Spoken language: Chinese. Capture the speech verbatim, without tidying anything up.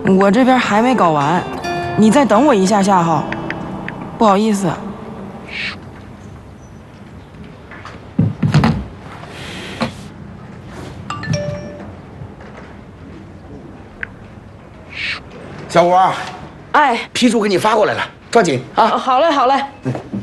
我这边还没搞完，你再等我一下下哈。不好意思。 小五啊， 哎， 批注给你发过来了，抓紧啊！ 好嘞，好嘞。 嗯。